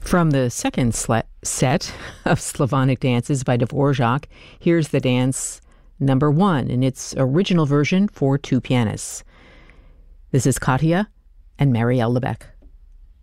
From the second set of Slavonic dances by Dvorak, here's the dance number 1 in its original version for two pianists. This is Katya and Marielle Lebec.